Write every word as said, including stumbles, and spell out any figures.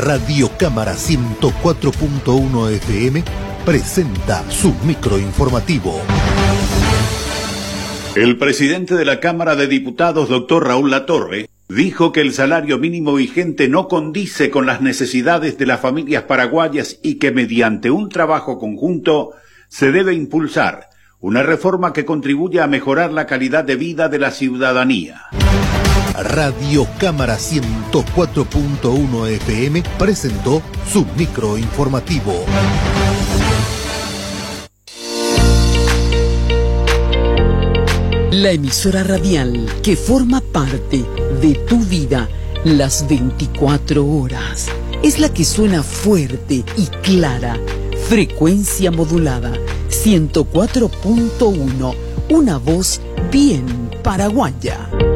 Radio Cámara ciento cuatro punto uno F M presenta su microinformativo. El presidente de la Cámara de Diputados, doctor Raúl Latorre, dijo que el salario mínimo vigente no condice con las necesidades de las familias paraguayas y que mediante un trabajo conjunto se debe impulsar una reforma que contribuya a mejorar la calidad de vida de la ciudadanía. Radio Cámara ciento cuatro punto uno F M presentó su microinformativo. La emisora radial que forma parte de tu vida las veinticuatro horas. Es la que suena fuerte y clara. Frecuencia modulada ciento cuatro punto uno. Una voz bien paraguaya.